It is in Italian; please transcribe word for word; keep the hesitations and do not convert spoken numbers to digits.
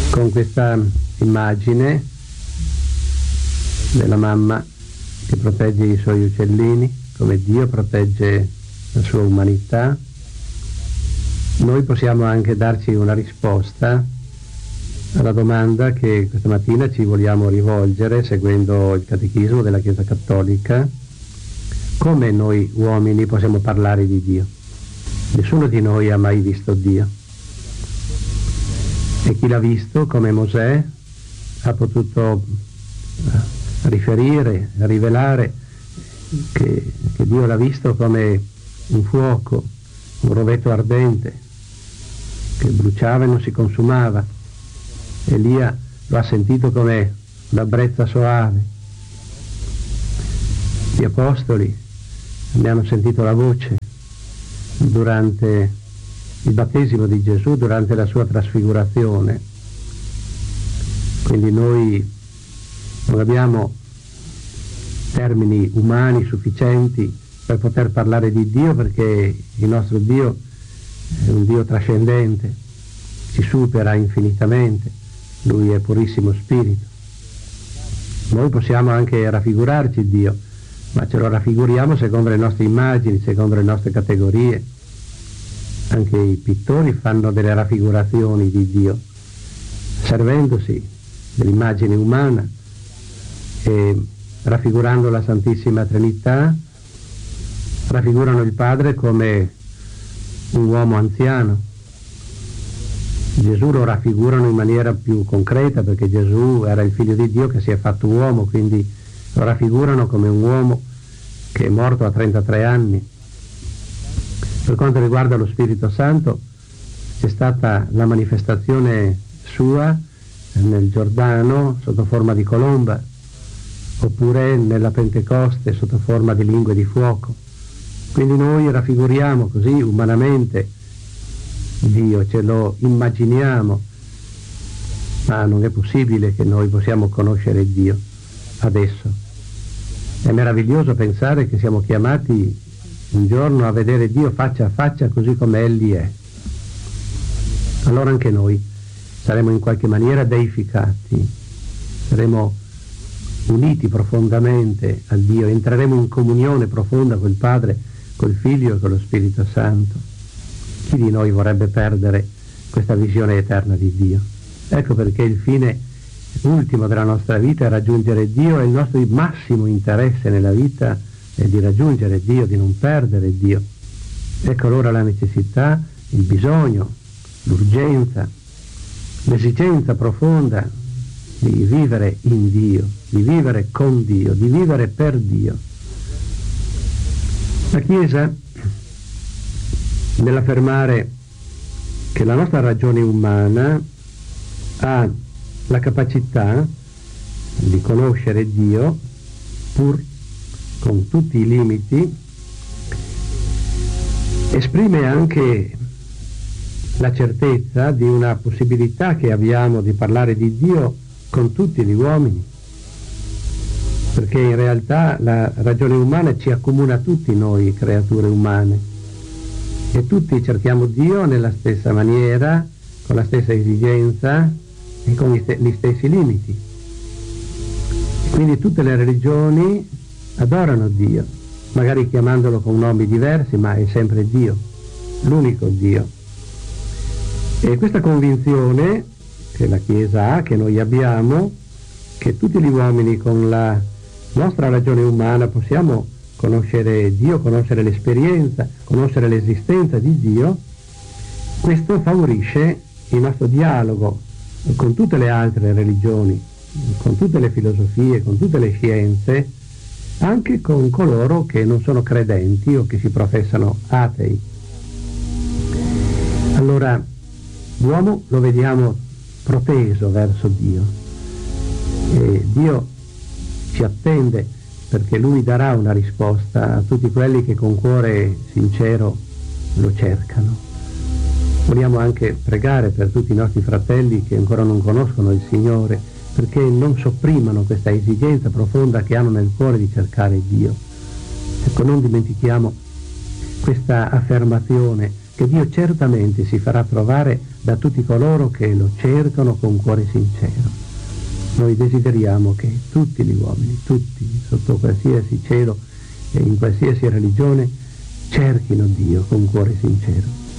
con questa immagine della mamma che protegge i suoi uccellini, come Dio protegge la sua umanità, noi possiamo anche darci una risposta alla domanda che questa mattina ci vogliamo rivolgere seguendo il catechismo della Chiesa Cattolica: come noi uomini possiamo parlare di Dio? Nessuno di noi ha mai visto Dio, e chi l'ha visto, come Mosè, ha potuto riferire, rivelare che, che Dio l'ha visto come un fuoco, un rovetto ardente che bruciava e non si consumava. Elia lo ha sentito come una brezza soave. Gli apostoli ne hanno sentito la voce durante il battesimo di Gesù, durante la sua trasfigurazione. Quindi noi non abbiamo termini umani sufficienti per poter parlare di Dio, perché il nostro Dio è un Dio trascendente, ci supera infinitamente, Lui è purissimo spirito. Noi possiamo anche raffigurarci Dio, ma ce lo raffiguriamo secondo le nostre immagini, secondo le nostre categorie. Anche i pittori fanno delle raffigurazioni di Dio, servendosi dell'immagine umana e raffigurando la Santissima Trinità, raffigurano il Padre come un uomo anziano. Gesù lo raffigurano in maniera più concreta, perché Gesù era il Figlio di Dio che si è fatto uomo, quindi lo raffigurano come un uomo che è morto a trentatré anni. Per quanto riguarda lo Spirito Santo, c'è stata la manifestazione sua nel Giordano sotto forma di colomba, oppure nella Pentecoste sotto forma di lingue di fuoco. Quindi noi raffiguriamo così umanamente Dio, ce lo immaginiamo, ma non è possibile che noi possiamo conoscere Dio adesso. È meraviglioso pensare che siamo chiamati un giorno a vedere Dio faccia a faccia, così come Egli è. Allora anche noi saremo in qualche maniera deificati, saremo uniti profondamente a Dio, entreremo in comunione profonda col Padre, col Figlio e con lo Spirito Santo. Chi di noi vorrebbe perdere questa visione eterna di Dio? Ecco perché il fine ultimo della nostra vita è raggiungere Dio, e il nostro massimo interesse nella vita è di raggiungere Dio, di non perdere Dio. Ecco allora la necessità, il bisogno, l'urgenza, l'esigenza profonda di vivere in Dio, di vivere con Dio, di vivere per Dio. La Chiesa, nell'affermare che la nostra ragione umana ha la capacità di conoscere Dio, pur con tutti i limiti, esprime anche la certezza di una possibilità che abbiamo di parlare di Dio con tutti gli uomini, perché in realtà la ragione umana ci accomuna tutti noi creature umane, e tutti cerchiamo Dio nella stessa maniera, con la stessa esigenza e con gli, st- gli stessi limiti. Quindi tutte le religioni adorano Dio, magari chiamandolo con nomi diversi, ma è sempre Dio, l'unico Dio. E questa convinzione che la Chiesa ha, che noi abbiamo, che tutti gli uomini con la nostra ragione umana possiamo conoscere Dio, conoscere l'esperienza, conoscere l'esistenza di Dio, questo favorisce il nostro dialogo con tutte le altre religioni, con tutte le filosofie, con tutte le scienze, anche con coloro che non sono credenti o che si professano atei. Allora, l'uomo lo vediamo proteso verso Dio, e Dio ci attende, perché Lui darà una risposta a tutti quelli che con cuore sincero lo cercano. Vogliamo anche pregare per tutti i nostri fratelli che ancora non conoscono il Signore, perché non sopprimano questa esigenza profonda che hanno nel cuore di cercare Dio. Ecco, non dimentichiamo questa affermazione che Dio certamente si farà trovare da tutti coloro che lo cercano con cuore sincero. Noi desideriamo che tutti gli uomini, tutti, sotto qualsiasi cielo e in qualsiasi religione, cerchino Dio con cuore sincero.